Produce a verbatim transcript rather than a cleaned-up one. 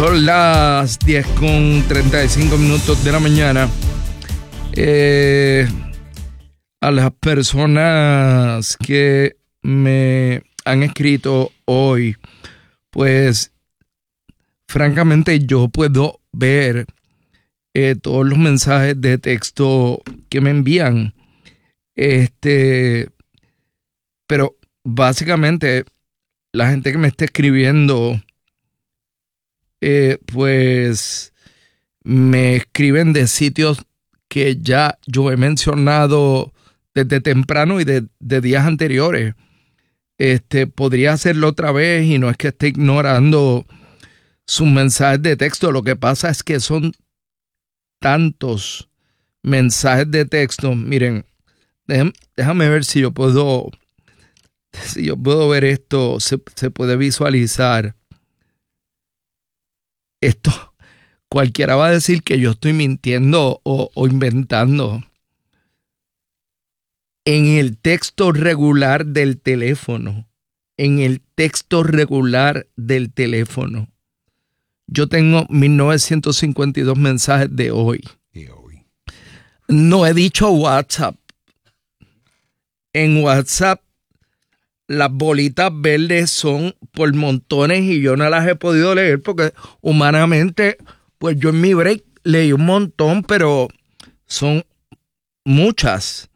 Son las diez con treinta y cinco minutos de la mañana. Eh, a las personas que me han escrito hoy, pues francamente yo puedo ver eh, todos los mensajes de texto que me envían. Este, pero básicamente la gente que me está escribiendo, eh, pues me escriben de sitios que ya yo he mencionado desde temprano y de, de días anteriores. Este, podría hacerlo otra vez y no es que esté ignorando sus mensajes de texto. Lo que pasa es que son tantos mensajes de texto. Miren, déjame, déjame ver si yo puedo, si yo puedo ver esto, se, se puede visualizar. Esto, cualquiera va a decir que yo estoy mintiendo o, o inventando. En el texto regular del teléfono, en el texto regular del teléfono, yo tengo mil novecientos cincuenta y dos mensajes de hoy. De hoy. No he dicho WhatsApp. En WhatsApp, las bolitas verdes son por montones y yo no las he podido leer porque humanamente, pues yo en mi break leí un montón, pero son muchas.